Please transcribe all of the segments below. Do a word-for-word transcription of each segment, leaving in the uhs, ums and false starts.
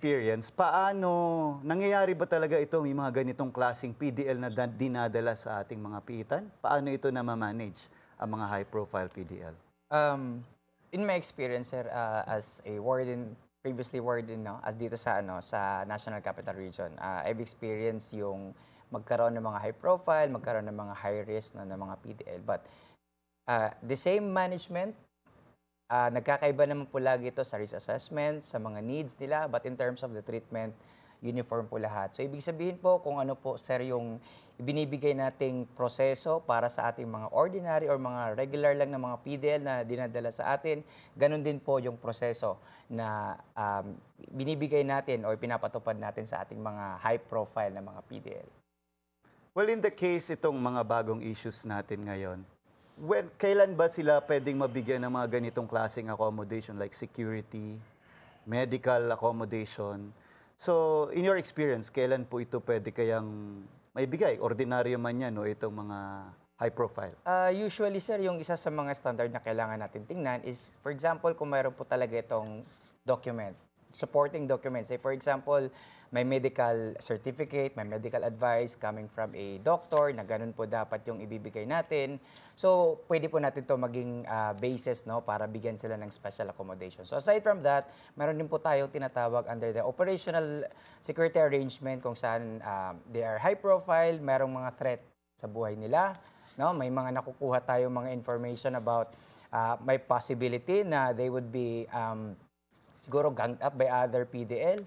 experience, paano, nangyayari ba talaga ito, may mga ganitong klaseng P D L na da- dinadala sa ating mga piitan? Paano ito na ma-manage ang mga high-profile P D L? Um, in my experience, sir, uh, as a warden, previously warden, no, as dito sa ano sa National Capital Region, uh, I've experienced yung magkaroon ng mga high profile, magkaroon ng mga high risk na ng mga P D L. But uh, the same management, uh, nagkakaiba naman po lagi ito sa risk assessment, sa mga needs nila, but in terms of the treatment, uniform po lahat. So ibig sabihin po kung ano po, sir, yung ibinibigay nating proseso para sa ating mga ordinary or mga regular lang na mga P D L na dinadala sa atin, ganun din po yung proseso na um, binibigay natin o pinapatupad natin sa ating mga high profile na mga P D L. Well, in the case itong mga bagong issues natin ngayon, when, kailan ba sila pwedeng mabigyan ng mga ganitong klaseng accommodation like security, medical accommodation? So, in your experience, kailan po ito pwede kayang maibigay? Ordinaryo man yan o itong mga high profile? Uh, usually, sir, yung isa sa mga standard na kailangan natin tingnan is, for example, kung mayroon po talaga itong document, supporting documents. Say, for example, may medical certificate, may medical advice coming from a doctor na ganun po dapat yung ibibigay natin. So, pwede po natin to maging uh, basis, no, para bigyan sila ng special accommodation. So, aside from that, meron din po tayong tinatawag under the operational security arrangement kung saan uh, they are high profile, merong mga threat sa buhay nila. No, may mga nakukuha tayong mga information about uh, may possibility na they would be um, siguro ganged up by other P D L.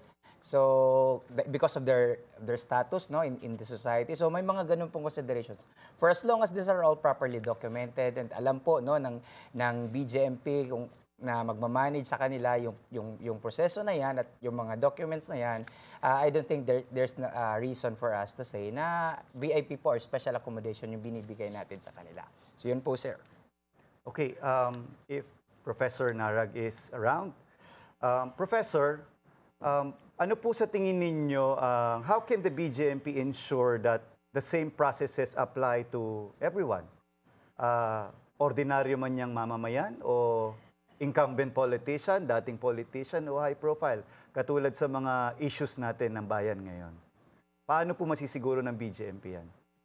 So, because of their their status, no, in, in the society. So, may mga ganun pong considerations. For as long as these are all properly documented and alam po, no, ng, ng B J M P kung na magmamanage sa kanila yung, yung, yung proseso na yan at yung mga documents na yan, uh, I don't think there, there's a uh, reason for us to say na V I P po or special accommodation yung binibigay natin sa kanila. So, yun po, sir. Okay, um, if Professor Narag is around, um, Professor, um, ano po sa tingin ninyo, uh, how can the B J M P ensure that the same processes apply to everyone? Uh, ordinaryo man niyang mamamayan o incumbent politician, dating politician o high profile, katulad sa mga issues natin ng bayan ngayon. Paano po masisiguro ng B J M P yan?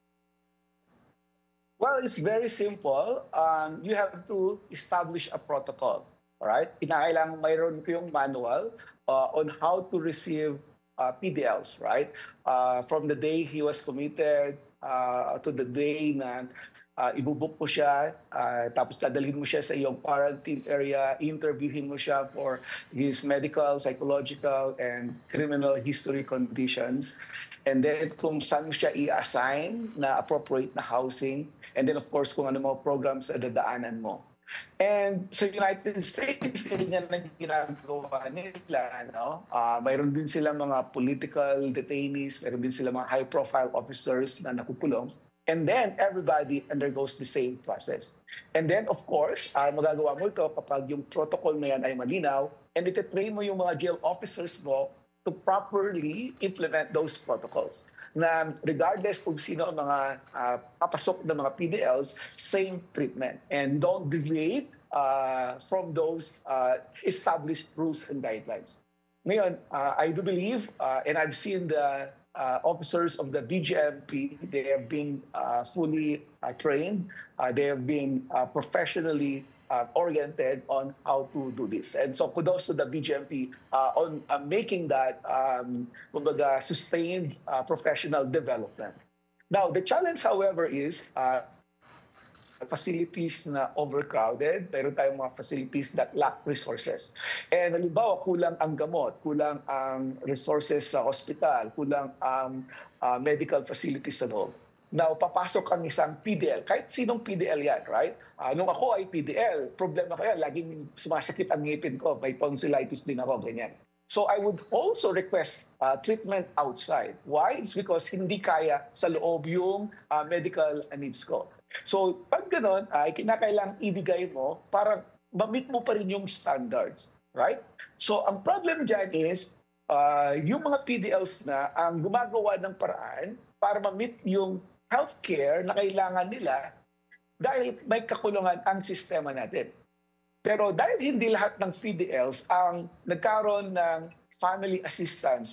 Well, it's very simple. Um, you have to establish a protocol. All right? Kinakailangan mayroon ko yung manual uh, on how to receive uh, P D Ls, right? Uh, from the day he was committed uh, to the day na uh, ibubuk mo siya, uh, tapos dadalhin mo siya sa iyong quarantine area, interviewin mo siya for his medical, psychological, and criminal history conditions. And then kung saan mo siya i-assign na appropriate na housing. And then of course, kung ano mga programs na dadaanan mo. And sa United States, ganyan ang ginagawa nila. No? Uh, mayroon din sila mga political detainees, mayroon din sila mga high-profile officers na nakukulong. And then, everybody undergoes the same process. And then, of course, uh, magagawa mo ito kapag yung protocol na yan ay malinaw, and ititrain mo yung mga jail officers mo to properly implement those protocols. Na regardless kung sino ang mga uh, papasok ng mga P D Ls, same treatment. And don't deviate uh, from those uh, established rules and guidelines. Ngayon, uh, I do believe, uh, and I've seen the uh, officers of the B J M P, they have been uh, fully uh, trained. Uh, they have been uh, professionally Uh, oriented on how to do this. And so kudos to the B J M P uh, on uh, making that um, kumbaga, sustained uh, professional development. Now, the challenge, however, is uh, facilities na overcrowded. Meron tayong mga facilities that lack resources. And halimbawa, kulang ang gamot, kulang ang resources sa hospital, kulang ang uh, medical facilities sa loob. Now, papasok ang isang P D L, kahit sinong P D L yan, right? Uh, nung ako ay P D L, problema kaya, laging sumasakit ang ngipin ko, may tonsillitis din ako, ganyan. So I would also request uh, treatment outside. Why? It's because hindi kaya sa loob yung uh, medical needs ko. So pag gano'n, ay kinakailangang ibigay mo para ma-meet mo pa rin yung standards, right? So ang problem dyan is, uh, yung mga P D Ls na ang gumagawa ng paraan para ma-meet yung healthcare na kailangan nila dahil may kakulungan ang sistema natin. Pero dahil hindi lahat ng P D Ls ang nagkaroon ng family assistance